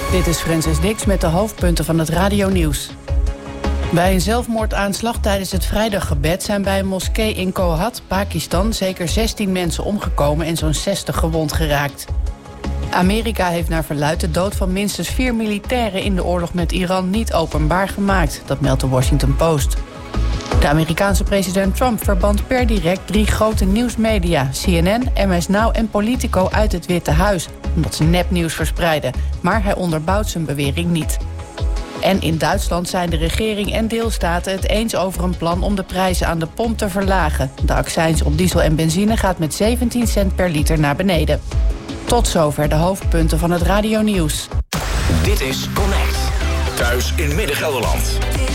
Dit is Francis Dix met de hoofdpunten van het radionieuws. Bij een zelfmoordaanslag tijdens het vrijdaggebed zijn bij een moskee in Kohat, Pakistan, zeker 16 mensen omgekomen en zo'n 60 gewond geraakt. Amerika heeft naar verluidt de dood van minstens 4 militairen in de oorlog met Iran niet openbaar gemaakt. Dat meldt de Washington Post. De Amerikaanse president Trump verbant per direct 3 grote nieuwsmedia, CNN, MS Now en Politico, uit het Witte Huis, omdat ze nepnieuws verspreiden. Maar hij onderbouwt zijn bewering niet. En in Duitsland zijn de regering en deelstaten het eens over een plan om de prijzen aan de pomp te verlagen. De accijns op diesel en benzine gaat met 17 cent per liter naar beneden. Tot zover de hoofdpunten van het radionieuws. Dit is Connect. Thuis in Midden-Gelderland.